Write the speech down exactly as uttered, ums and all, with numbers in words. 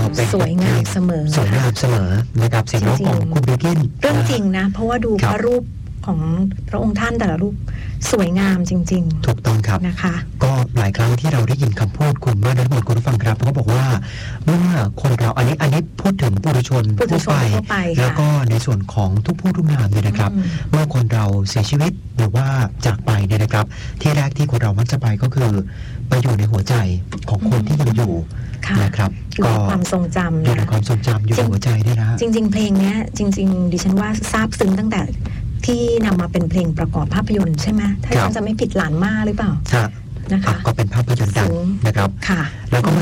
เป็นสวยงามเสมอสวยงามเสมอนะครับเสียงร้องของคุณบิลกิ้นเรื่องจริงนะเพราะว่าดูพระรูปของพระองค์ท่านแต่ละรูปสวยงามจริงๆถูกต้องครับนะคะก็หลายครั้งที่เราได้ยินคำพูดคุณว่านั้นหมดคุณผู้ฟังครับเขาบอกว่าเมื่อคนเราอันนี้อันนี้พูดถึงปุถุชนทั่วไปแล้วก็ในส่วนของทุกผู้ทุกนามเนี่ยนะครับเมื่อคนเราเสียชีวิตหรือว่าจากไปเนี่ยนะครับที่แรกที่คนเรามักจะไปก็คือไปอยู่ในหัวใจของคนที่ยังอยู่นะครับก็ความทรงจำอยู่ในความทรงจำอยู่ในหัวใจด้วยนะจริงๆเพลงนี้จริงๆดิฉันว่าซาบซึ้งตั้งแต่ที่นำมาเป็นเพลงประกอบภาพยนตร์ใช่ไหมถ้าฉันจะไม่ผิดหลานมาหรือเปล่านะคะก็เป็นภาพยนตร์ดังนะครับแล้วก็